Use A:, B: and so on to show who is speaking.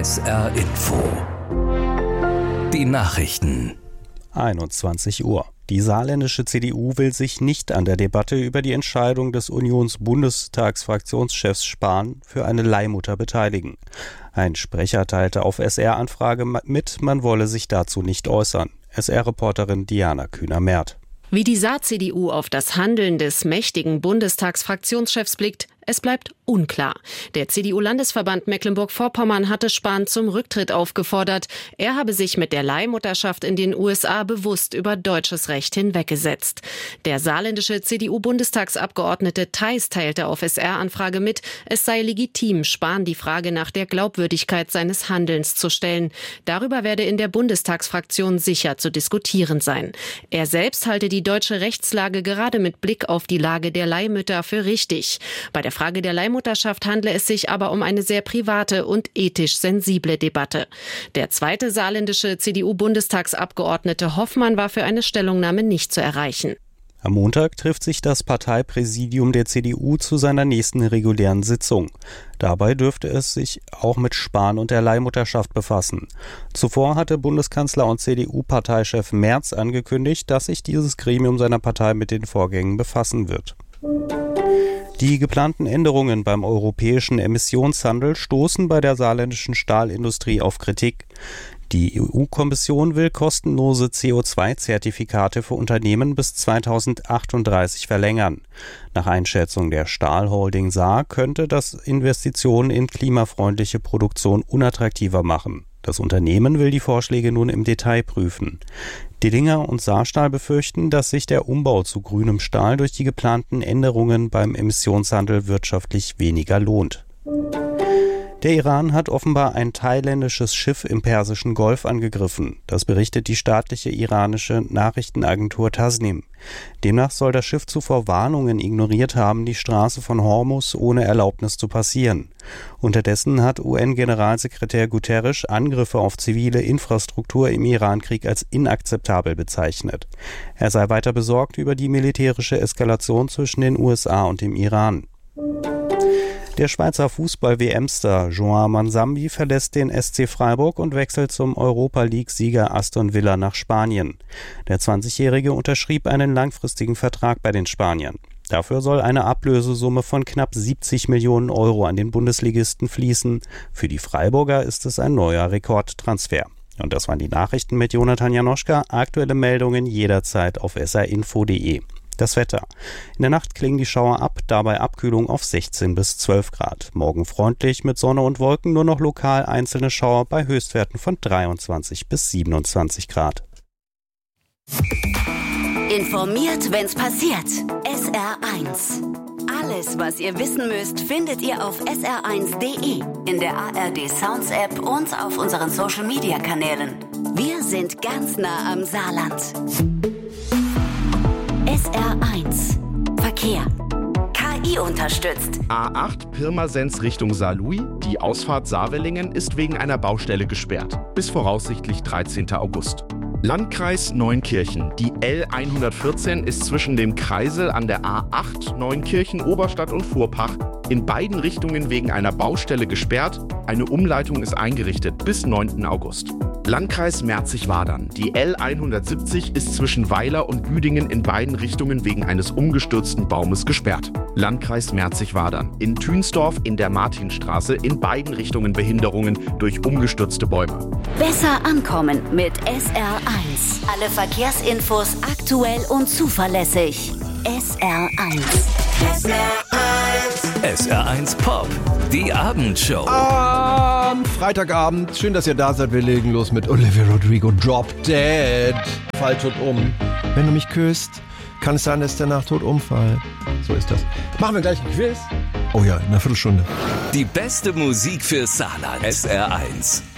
A: SR Info. Die Nachrichten.
B: 21 Uhr. Die saarländische CDU will sich nicht an der Debatte über die Entscheidung des Unions-Bundestagsfraktionschefs Spahn für eine Leihmutter beteiligen. Ein Sprecher teilte auf SR-Anfrage mit, man wolle sich dazu nicht äußern. SR-Reporterin Diana Kühner-Merth.
C: Wie die Saar-CDU auf das Handeln des mächtigen Bundestagsfraktionschefs blickt, es bleibt unklar. Der CDU-Landesverband Mecklenburg-Vorpommern hatte Spahn zum Rücktritt aufgefordert. Er habe sich mit der Leihmutterschaft in den USA bewusst über deutsches Recht hinweggesetzt. Der saarländische CDU-Bundestagsabgeordnete Theis teilte auf SR-Anfrage mit, es sei legitim, Spahn die Frage nach der Glaubwürdigkeit seines Handelns zu stellen. Darüber werde in der Bundestagsfraktion sicher zu diskutieren sein. Er selbst halte die deutsche Rechtslage gerade mit Blick auf die Lage der Leihmütter für richtig. Bei der Frage der Leihmutterschaft handle es sich aber um eine sehr private und ethisch sensible Debatte. Der zweite saarländische CDU-Bundestagsabgeordnete Hoffmann war für eine Stellungnahme nicht zu erreichen.
B: Am Montag trifft sich das Parteipräsidium der CDU zu seiner nächsten regulären Sitzung. Dabei dürfte es sich auch mit Spahn und der Leihmutterschaft befassen. Zuvor hatte Bundeskanzler und CDU-Parteichef Merz angekündigt, dass sich dieses Gremium seiner Partei mit den Vorgängen befassen wird. Die geplanten Änderungen beim europäischen Emissionshandel stoßen bei der saarländischen Stahlindustrie auf Kritik. Die EU-Kommission will kostenlose CO2-Zertifikate für Unternehmen bis 2038 verlängern. Nach Einschätzung der Stahlholding Saar könnte das Investitionen in klimafreundliche Produktion unattraktiver machen. Das Unternehmen will die Vorschläge nun im Detail prüfen. Dillinger und Saarstahl befürchten, dass sich der Umbau zu grünem Stahl durch die geplanten Änderungen beim Emissionshandel wirtschaftlich weniger lohnt. Der Iran hat offenbar ein thailändisches Schiff im Persischen Golf angegriffen. Das berichtet die staatliche iranische Nachrichtenagentur Tasnim. Demnach soll das Schiff zuvor Warnungen ignoriert haben, die Straße von Hormuz ohne Erlaubnis zu passieren. Unterdessen hat UN-Generalsekretär Guterres Angriffe auf zivile Infrastruktur im Irankrieg als inakzeptabel bezeichnet. Er sei weiter besorgt über die militärische Eskalation zwischen den USA und dem Iran. Der Schweizer Fußball-WM-Star João Manzambi verlässt den SC Freiburg und wechselt zum Europa-League-Sieger Aston Villa nach Spanien. Der 20-Jährige unterschrieb einen langfristigen Vertrag bei den Spaniern. Dafür soll eine Ablösesumme von knapp 70 Millionen Euro an den Bundesligisten fließen. Für die Freiburger ist es ein neuer Rekordtransfer. Und das waren die Nachrichten mit Jonathan Janoschka. Aktuelle Meldungen jederzeit auf srinfo.de. Das Wetter. In der Nacht klingen die Schauer ab, dabei Abkühlung auf 16 bis 12 Grad. Morgen freundlich mit Sonne und Wolken, nur noch lokal einzelne Schauer bei Höchstwerten von 23 bis 27 Grad.
D: Informiert, wenn's passiert. SR1. Alles, was ihr wissen müsst, findet ihr auf sr1.de, in der ARD Sounds App und auf unseren Social Media Kanälen. Wir sind ganz nah am Saarland. SR1 Verkehr. KI unterstützt.
E: A8 Pirmasens Richtung Saarlouis. Die Ausfahrt Saarwellingen ist wegen einer Baustelle gesperrt. Bis voraussichtlich 13. August. Landkreis Neunkirchen. Die L114 ist zwischen dem Kreisel an der A8 Neunkirchen, Oberstadt und Furpach in beiden Richtungen wegen einer Baustelle gesperrt. Eine Umleitung ist eingerichtet bis 9. August. Landkreis Merzig-Wadern. Die L170 ist zwischen Weiler und Büdingen in beiden Richtungen wegen eines umgestürzten Baumes gesperrt. Landkreis Merzig-Wadern. In Thünsdorf in der Martinstraße in beiden Richtungen Behinderungen durch umgestürzte Bäume.
D: Besser ankommen mit SR1. Alle Verkehrsinfos aktuell und zuverlässig. SR1.
A: SR1 Pop. Die Abendshow.
F: Am Freitagabend. Schön, dass ihr da seid. Wir legen los mit Olivia Rodrigo. Drop Dead. Fall tot um. Wenn du mich küsst, kann es sein, dass ich danach tot umfall. So ist das. Machen wir gleich ein Quiz. Oh ja, in einer Viertelstunde.
A: Die beste Musik für Saarland. SR1.